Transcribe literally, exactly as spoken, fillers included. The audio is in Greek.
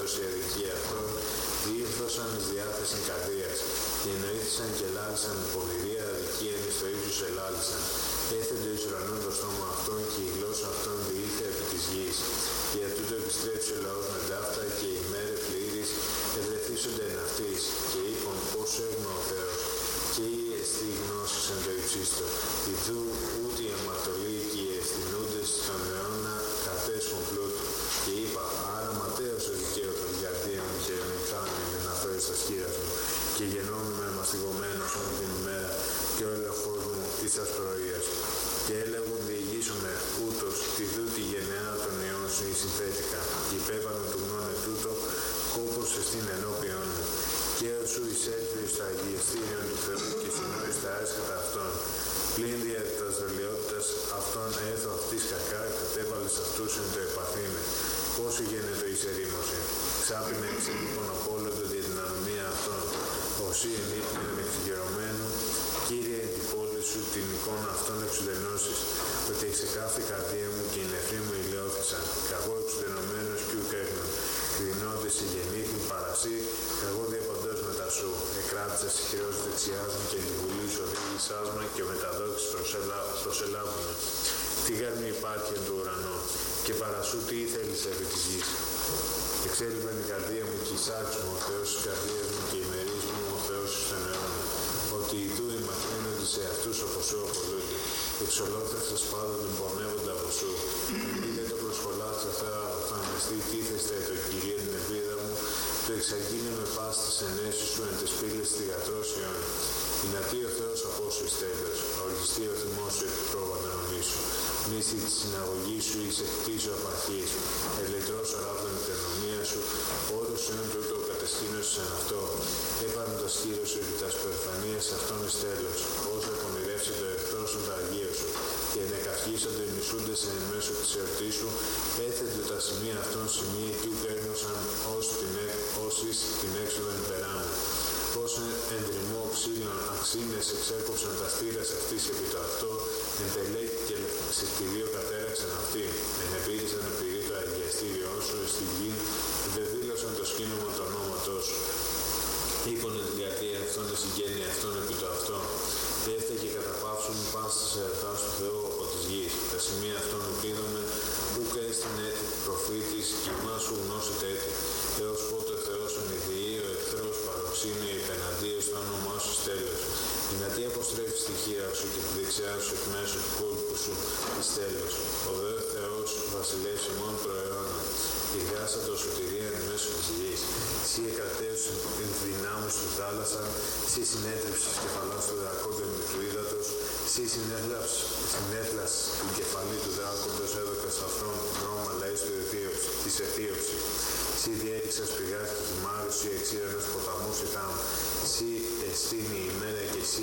Θεός οι αδικοί αυτών, διήρθωσαν εις διάθεσιν καρδίας, και εννοήθησαν και λάλησαν με πονηρία αδικίαν εις το ύψος ελάλησαν. Έθεντο εις ουρανόν το στόμα αυτών, και η γλώσσα αυτών διήλθε επί της γης. Και για τούτο επιστρέψει ο λαός με ταύτα, και οι μέρε πλήρης ευρεθήσονται εν αυτής, και είπαν πώς έγνω ο Θεός, και ή εστί γνώσης εν το υψίστο. Ιδού ούτε οι αμαρτωλοί και οι ευθυνούντες στον αιώνα κατέσχουν πλούτου. Και είπα, άρα ματέως ο δικαίος των καρδίων και μηθάνει με να φέρει στα σκύρας μου, και γεννόμαι μαστιγωμένος όλη την ημέρα, και ο ελεγχός μου εις τας πρωίας. Και έλεγουν διηγήσομαι ούτως τη δού τη γενεά των ιών σου η συνθέτικα, και υπέβαλον του γνώνε τούτο, κόπος εστίν ενώπιον μου. Και ως σου εισέλθει στα αγιεστήριον του Θεού και συνόεις τα άσχετα αυτών. Πλην δια τας δολιότητας αυτών έθω αυτής κακά, κατέβαλες αυτούς εν το επαθήμε. Πόσο γίνεται εις ερήμωση. Ξάπινε εξ λοιπόν απόλυτο δια την ανομία αυτών. Οσί εν ύπνον εξηγερωμένου, Κύριε εν την πόλη σου την εικόνα αυτών εξουδενώσεις, ότι εξεκάφη καρδία μου και οι νεφροί μου ηλιώθησαν. Καγώ εξουδενωμένος κι ουκ έγνων. Κρινώντες η γεννήθην παρασύ, καγώ διαπαντός μετά σου. Εκράτησας ισχυρός δεξιάς μου και την βουλή σου οδήγησάς με και μεταδόξεις προσελάβουμε. Τι γάρμη υπάρχει εν του ουρανό, και παρασού τι ήθελες επί της γης. Εξέλιβεν η καρδία μου και εισάξου μου ο Θεός της καρδίας μου και ημερείς μου ο Θεός στον αιώνα. Ότι ητού ημαθήνονται σε αυτούς όπως σου απολούνται. Εξολόθρευσας πάντων πονεύονται από σου. Είδε το προσχολάτε Θεά αφανιστεί τίθεστε το Κυρία την ελπίδα μου, το εξαγγείλε με πάση τις ενέσεις σου εν τες πύλες θυγατρώσεων. Δυνατή ο Θεός από όσου εις τέλος, οργιστεί ο θυμός σου επί πρόβατα νομίσου. Μίστη τη συναγωγή σου εις εκτίσου απαρχής, ελεητρός οράβδον η τενομία σου, όρος εν τούτο κατεσκήνωσης εν αυτό, έπαρντας χείρος σου επί τας περηφανίας αυτών εις τέλος, όσο επονηρεύσει το εχθρό σου τα αγία σου, και ενεκαυχήσονται οι μισούντες εν μέσω της εορτής σου, έθετε τα σημεία αυτών σημεία κι ουκ έγνωσαν ως εις την έξοδον υπεράνω. Πώς εν τριμμό ξύλων αξίνες εξέκοψαν τα στήρας αυτής επί το αυτό, εν τελέκη και λεξιστηρίο κατέραξαν αυτοί, εν επήρησαν επιρρή το αγιαστήριό σου, στη γη, βεβήλωσαν το σκήνωμα το ονόματό σου. Ήκονε την καρδία αυτών, η συγγένεια αυτών επί το αυτό, δεύτε και καταπαύσουν πάσης ερωτάς του Θεού από της γης. Τα σημεία αυτών ουκείδομεν, ούκ έστιν έτη προφήτης, και εμάς σου γνώσετε έτη. Έως πότε ο Θεός ο νηδιεί, ο εχθρός παροξύνει υπεναντίος το όνομά σου τέλος. Δυνατή αποστρέφεις τη χείρα σου και τη δεξιά σου εκ μέσω του κόλπου σου εις τέλος. Ο δε Θεός βασιλεύς ημών προαιώνα, ηγάσατο σωτηρία εν μέσω της γης. Σύ εκρατέωσιν την δυνάμεις του θάλασσαν, σύ συνέτριψες κεφαλάς του δρακόντων του ύδατος, σύ συνέθλας την κεφαλή του δράκοντος έδωκας αυτόν δρόμα λαής του της Αιθίωψη. Σύ διέριξας πηγάς και χυμάρους, σύ εξήρανες ποταμούς ητάμ, σύ εστίνη ημέρα και σύ